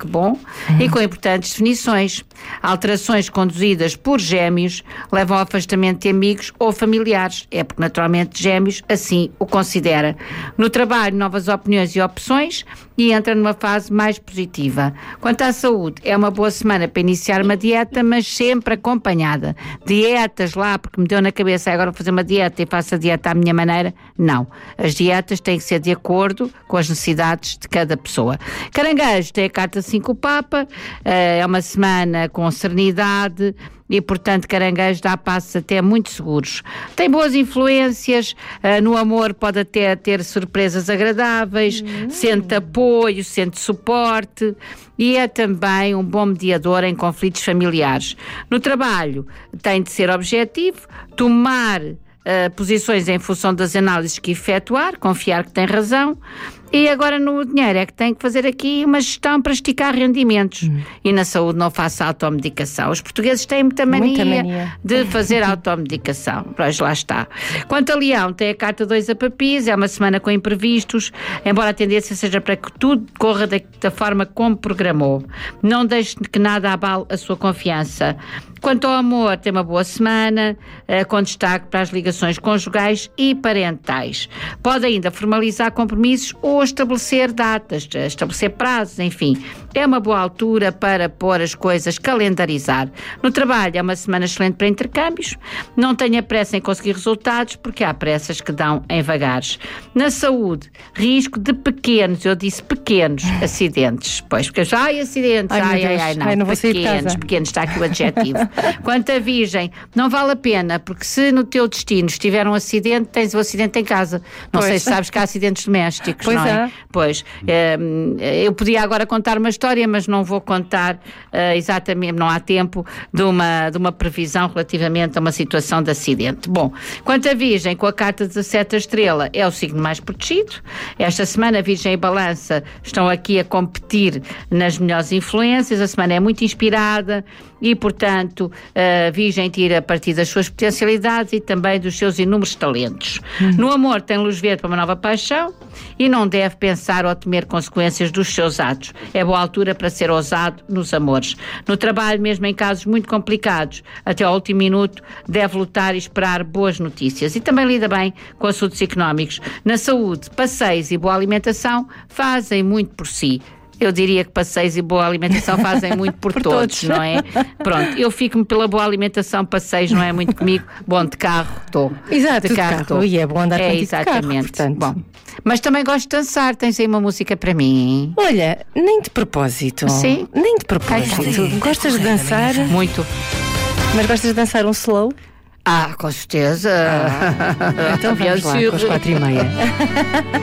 que bom, e com importantes definições. Alterações conduzidas por gêmeos levam ao afastamento de amigos ou familiares. É porque, naturalmente, gêmeos assim o considera. No trabalho, novas opiniões e opções e entra numa fase mais positiva. Quanto à saúde, é uma boa semana para iniciar uma dieta, mas sempre acompanhada. Dietas lá, porque me deu na cabeça agora vou fazer uma dieta e faço a dieta à minha maneira. Não. As dietas têm que ser de acordo com as necessidades de cada pessoa. Caranguejo tem a carta 5 Papa, é uma semana com serenidade e, portanto, Caranguejo dá passos até muito seguros. Tem boas influências, no amor pode até ter surpresas agradáveis, sente apoio, sente suporte e é também um bom mediador em conflitos familiares. No trabalho tem de ser objetivo, tomar posições em função das análises que efetuar, confiar que tem razão. E agora no dinheiro é que tem que fazer aqui uma gestão para esticar rendimentos. E na saúde não faça automedicação. Os portugueses têm muita mania de fazer automedicação. Pois lá está. Quanto a Leão, tem a carta 2 a Papis, é uma semana com imprevistos, embora a tendência seja para que tudo corra da forma como programou. Não deixe que nada abale a sua confiança. Quanto ao amor, tem uma boa semana, com destaque para as ligações conjugais e parentais. Pode ainda formalizar compromissos ou estabelecer datas, estabelecer prazos, enfim. É uma boa altura para pôr as coisas, calendarizar. No trabalho, é uma semana excelente para intercâmbios. Não tenha pressa em conseguir resultados, porque há pressas que dão em vagares. Na saúde, risco de pequenos, eu disse pequenos acidentes. Pois, porque acidentes, não, vou sair de casa. Pequenos, está aqui o adjetivo. Quanto à Virgem, não vale a pena, porque se no teu destino estiver um acidente, tens o acidente em casa. Não sei se sabes que há acidentes domésticos, pois não é? É. Pois, eu podia agora contar uma história, mas não vou contar exatamente, não há tempo, de uma previsão relativamente a uma situação de acidente. Bom, quanto à Virgem, com a carta 17 a estrela, é o signo mais protegido. Esta semana, Virgem e Balança estão aqui a competir nas melhores influências. A semana é muito inspirada e, portanto, a Virgem tira partido das suas potencialidades e também dos seus inúmeros talentos. No amor, tem luz verde para uma nova paixão e não deve pensar ou temer consequências dos seus atos. É boa altura para ser ousado nos amores. No trabalho, mesmo em casos muito complicados, até ao último minuto, deve lutar e esperar boas notícias. E também lida bem com assuntos económicos. Na saúde, passeios e boa alimentação fazem muito por si. Eu diria que passeios e boa alimentação fazem muito por todos, não é? Pronto, eu fico-me pela boa alimentação, passeios não é muito comigo. Bom, de carro estou. Exato, de carro estou. E é bom andar contigo exatamente. De carro, bom, mas também gosto de dançar. Tens aí uma música para mim? Olha, nem de propósito. Sim? Nem de propósito. Gostas de dançar? Muito. Mas gostas de dançar um slow? Com certeza. Então vamos lá, com as 4:30.